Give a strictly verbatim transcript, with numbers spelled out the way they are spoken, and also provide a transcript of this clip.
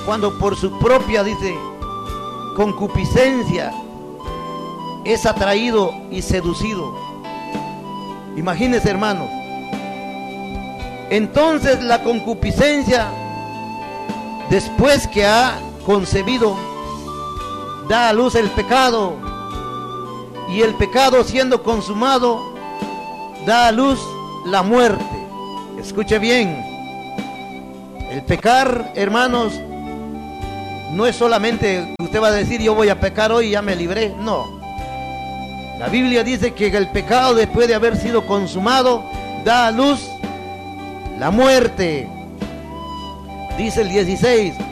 cuando por su propia, dice, concupiscencia es atraído y seducido. Imagínense, hermanos. Entonces la concupiscencia, después que ha concebido, da a luz el pecado, y el pecado, siendo consumado, da a luz la muerte. Escuche bien, el pecar, hermanos, no es solamente usted va a decir yo voy a pecar hoy y ya me libré. No, la Biblia dice que el pecado, después de haber sido consumado, da a luz la muerte. Dice el dieciséis: